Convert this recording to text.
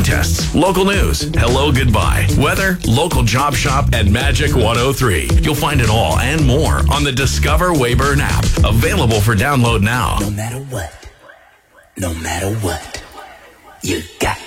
contests, local news, hello goodbye, weather, local job shop, and Magic 103. You'll find it all and more on the Discover Wayburn app. Available for download now. No matter what, you got